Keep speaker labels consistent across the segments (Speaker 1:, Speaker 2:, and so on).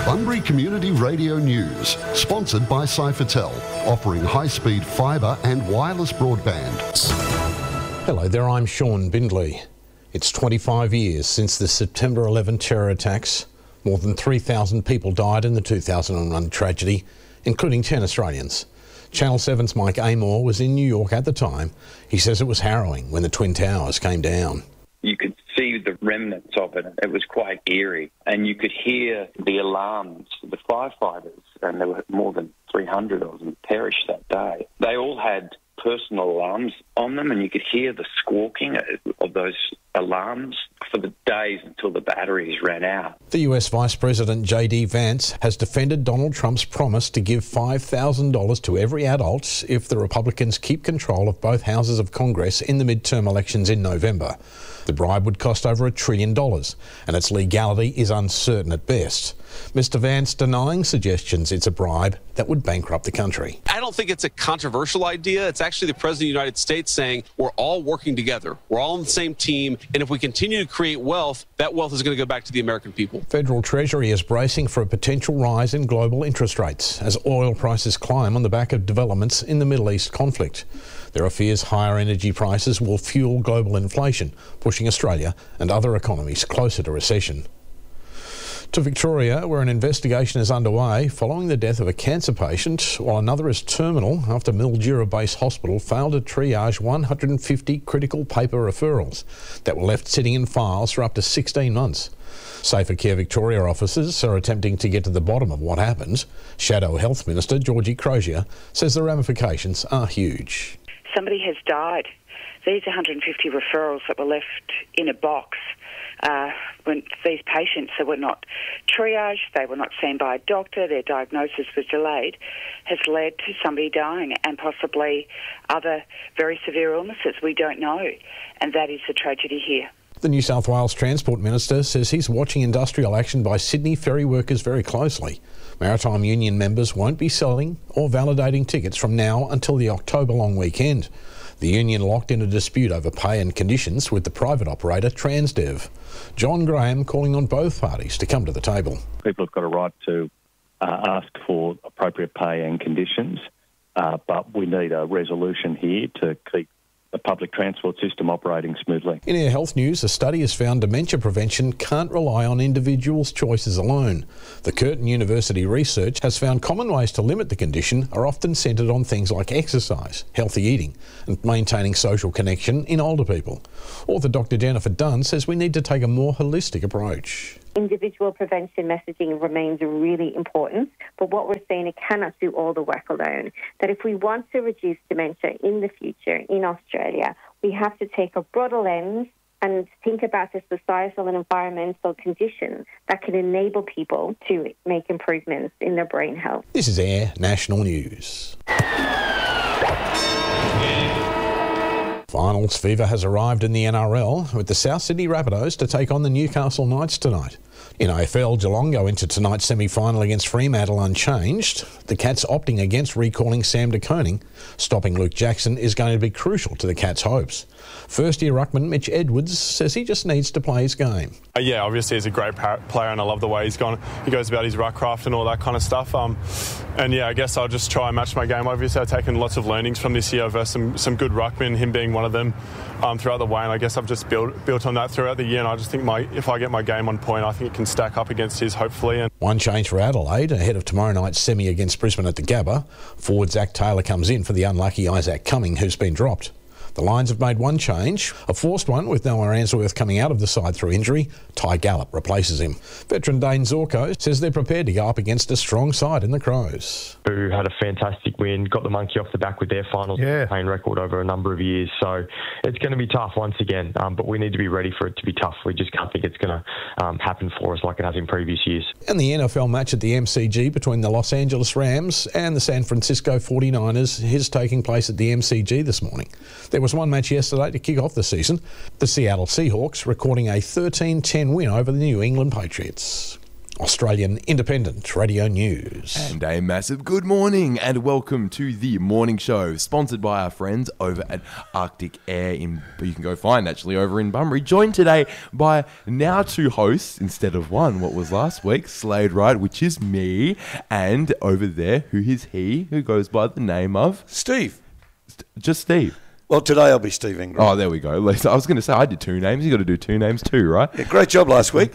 Speaker 1: Bunbury Community Radio News, sponsored by Cyfertel, offering high-speed fibre and wireless broadband.
Speaker 2: Hello there, I'm Sean Bindley. It's 25 years since the September 11 terror attacks. More than 3,000 people died in the 2001 tragedy, including 10 Australians. Channel 7's Mike Amor was in New York at the time. He says it was harrowing when the Twin Towers came down.
Speaker 3: You could see the remnants of it. It was quite eerie. And you could hear the alarms, the firefighters, and there were more than 300 of them perished that day. They all had personal alarms on them, and you could hear the squawking of those alarms for the days until the batteries ran out.
Speaker 2: The US Vice President J.D. Vance has defended Donald Trump's promise to give $5,000 to every adult if the Republicans keep control of both houses of Congress in the midterm elections in November. The bribe would cost over $1 trillion, and its legality is uncertain at best. Mr. Vance denying suggestions it's a bribe that would bankrupt the country.
Speaker 4: I don't think it's a controversial idea. It's actually the President of the United States saying we're all working together. We're all on the same team. And if we continue to create wealth, that wealth is going to go back to the American people. Federal Treasury is bracing for a potential rise in global interest rates as oil prices climb on the back of developments in the Middle East conflict. There are fears higher energy prices will fuel global inflation, pushing Australia and other economies closer to recession. To Victoria, where an investigation is underway following the death of a cancer patient, while another is terminal after Mildura Base Hospital failed to triage 150 critical paper referrals that were left sitting in files for up to 16 months. Safer Care Victoria officers are attempting to get to the bottom of what happened. Shadow Health Minister Georgie Crozier says the ramifications are huge.
Speaker 5: Somebody has died. These 150 referrals that were left in a box when these patients that were not triaged, they were not seen by a doctor, their diagnosis was delayed, has led to somebody dying and possibly other very severe illnesses. We don't know, and that is the tragedy here.
Speaker 2: The New South Wales Transport Minister says he's watching industrial action by Sydney ferry workers very closely. Maritime Union members won't be selling or validating tickets from now until the October long weekend. The union locked in a dispute over pay and conditions with the private operator Transdev. John Graham calling on both parties to come to the table.
Speaker 6: People have got a right to ask for appropriate pay and conditions, but we need a resolution here to keep the public transport system operating smoothly.
Speaker 2: In our health news, a study has found dementia prevention can't rely on individuals' choices alone. The Curtin University research has found common ways to limit the condition are often centred on things like exercise, healthy eating and maintaining social connection in older people. Author Dr Jennifer Dunn says we need to take a more holistic approach.
Speaker 7: Individual prevention messaging remains really important, but what we're saying, it cannot do all the work alone. That if we want to reduce dementia in the future in Australia, we have to take a broader lens and think about the societal and environmental conditions that can enable people to make improvements in their brain health.
Speaker 2: This is AIR National News. Finals fever has arrived in the NRL with the South Sydney Rabbitohs to take on the Newcastle Knights tonight. In AFL, Geelong go into tonight's semi-final against Fremantle unchanged. The Cats opting against recalling Sam de Koning. Stopping Luke Jackson is going to be crucial to the Cats' hopes. First-year ruckman Mitch Edwards says he just needs to play his game.
Speaker 8: Yeah, obviously he's a great player and I love the way he goes about his ruck craft and all that kind of stuff. And yeah, I guess I'll just try and match my game. Obviously I've taken lots of learnings from this year versus some good ruckmen, him being one of them throughout the way, and I guess I've just built on that throughout the year, and I just think if I get my game on point, I think it can stack up against his, hopefully. And
Speaker 2: one change for Adelaide ahead of tomorrow night's semi against Brisbane at the Gabba. Forward Zach Taylor comes in for the unlucky Isaac Cumming, who's been dropped. The Lions have made one change, a forced one with Noah Answorth coming out of the side through injury. Ty Gallup replaces him. Veteran Dane Zorko says they're prepared to go up against a strong side in the Crows.
Speaker 9: Who had a fantastic win, got the monkey off the back with their finals campaign record over a number of years. So it's going to be tough once again, but we need to be ready for it to be tough. We just can't think it's going to happen for us like it has in previous years.
Speaker 2: And the NFL match at the MCG between the Los Angeles Rams and the San Francisco 49ers is taking place at the MCG this morning. There was one match yesterday to kick off the season. The Seattle Seahawks recording a 13-10 win over the New England Patriots. Australian Independent Radio News.
Speaker 10: And a massive good morning and welcome to the morning show, sponsored by our friends over at Arctic Air. You can go find actually over in Bunbury. Joined today by now 2 hosts instead of 1, what was last week, Slade Wright, which is me, and over there, who is he, who goes by the name of...
Speaker 11: Steve.
Speaker 10: Just Steve.
Speaker 11: Well, today I'll be Steve Ingram.
Speaker 10: Oh, there we go. I was going to say, I did 2 names. You got to do 2 names too, right?
Speaker 11: Yeah, great job last week.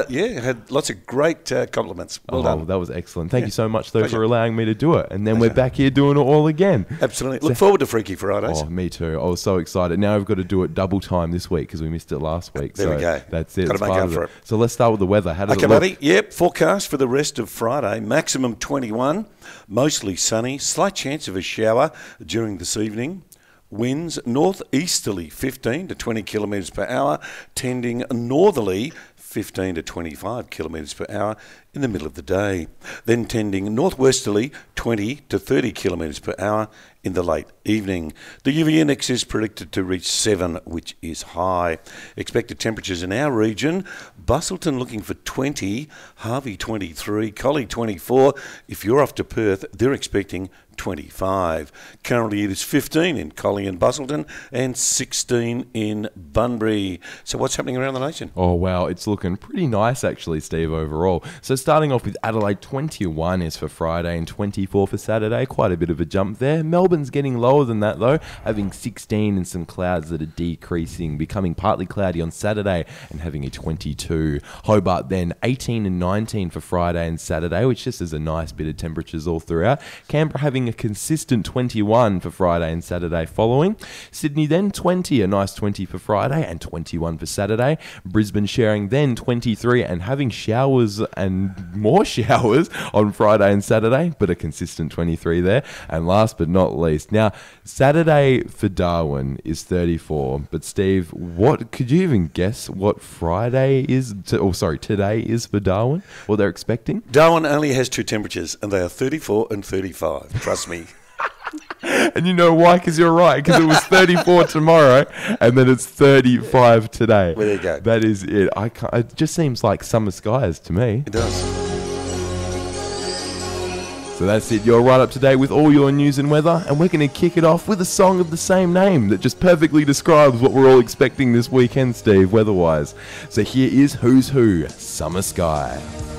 Speaker 11: Had lots of great compliments. Well done.
Speaker 10: That was excellent. Thank you so much, though, for allowing me to do it. And then we're back here doing it all again.
Speaker 11: Absolutely. Look forward to Freaky Fridays.
Speaker 10: Oh, me too. I was so excited. Now I've got to do it double time this week because we missed it last week.
Speaker 11: There we go.
Speaker 10: That's it.
Speaker 11: Got to make up for it.
Speaker 10: So let's start with the weather. How does it look?
Speaker 11: Buddy. Yep, forecast for the rest of Friday. Maximum 21, mostly sunny. Slight chance of a shower during this evening. Winds northeasterly 15 to 20 kilometres per hour, tending northerly 15 to 25 kilometres per hour in the middle of the day, then tending northwesterly 20 to 30 kilometres per hour in the late evening. The UV index is predicted to reach 7, which is high. Expected temperatures in our region: Busselton looking for 20, Harvey 23, Collie 24. If you're off to Perth, they're expecting 25. Currently it is 15 in Collie and Busselton and 16 in Bunbury. So what's happening around the nation?
Speaker 10: Oh, wow. It's looking pretty nice, actually, Steve, overall. So starting off with Adelaide, 21 is for Friday and 24 for Saturday. Quite a bit of a jump there. Melbourne's getting lower than that, though, having 16 and some clouds that are decreasing, becoming partly cloudy on Saturday and having a 22. Hobart then 18 and 19 for Friday and Saturday, which just is a nice bit of temperatures all throughout. Canberra having a consistent 21 for Friday and Saturday following. Sydney then 20, a nice 20 for Friday and 21 for Saturday. Brisbane sharing then 23 and having showers and more showers on Friday and Saturday, but a consistent 23 there. And last but not least, now Saturday for Darwin is 34, but Steve, what could you even guess what Friday is, today is for Darwin? What they're expecting?
Speaker 11: Darwin only has 2 temperatures and they are 34 and 35. Trust me.
Speaker 10: And you know why? Because you're right. Because it was 34 tomorrow, and then it's 35 today.
Speaker 11: Well, there you go.
Speaker 10: That is it. It just seems like summer skies to me.
Speaker 11: It does.
Speaker 10: So that's it. You're right up to date with all your news and weather, and we're going to kick it off with a song of the same name that just perfectly describes what we're all expecting this weekend, Steve, weather-wise. So here is Who's Who, Summer Sky.